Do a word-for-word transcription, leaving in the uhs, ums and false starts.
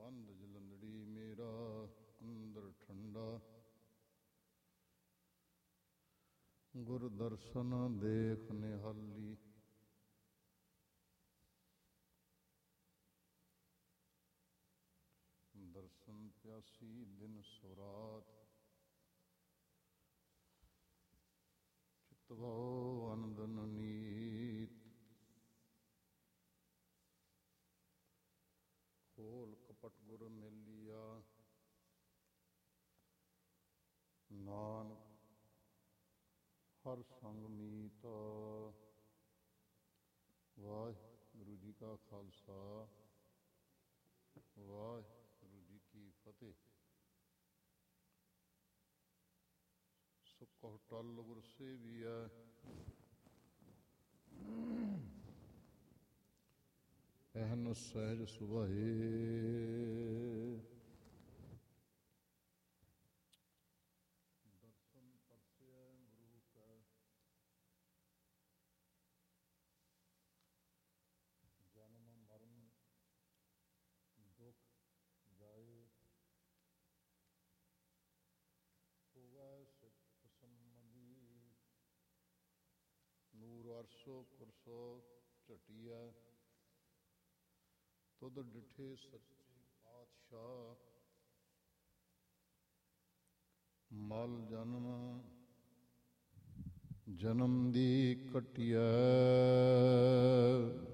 ਪੰਧ ਜਲੰਧੜੀ ਮੇਰਾ ਅੰਦਰ ਠੰਡਾ, ਗੁਰ ਦਰਸ਼ਨ ਦੇਖ ਨਿਹਾਲੀ। ਦਰਸ਼ਨ ਪਿਆਸੀ ਦਿਨ ਸੁਰਾਤ, ਚਿਤਵਾਓ ਅਨੰਦਨ ਨੀਤ। ਖੋਲ ਕਪਟ ਗੁਰ ਮੇਲਿਆ, ਨਾਨਕ ਹਰ ਸੰਗ ਮੀਤ। ਵਾਹਿਗੁਰੂ ਜੀ ਕਾ ਖਾਲਸਾ, ਵਾਹਿਗੁਰੂ ਜੀ ਕੀ ਫਤਿਹ। ਸੁਖ ਟਲ ਗੁਰ ਸੇਵੀਐ, ਅਹਨ ਸਹਿਜ ਸੁਭਾਏ। ਦਰਸ਼ਨ ਪਰਸੈ ਗੁਰੂ ਕੈ, ਜਨਮ ਮਰਨ ਦੁਖ ਜਾਏ। ਹੋਵੈ ਸਿਫਤ ਸੰਬੰਧੀ, ਨੂਰ ਅਰਸੋ ਕੁਰਸੋ ਝਟੀਐ। ਤੁਧ ਡਿਠੇ ਸੱਚੇ ਪਾਤਸ਼ਾਹ, ਮਲ ਜਨਮ ਜਨਮ ਦੀ ਕਟਿਐ।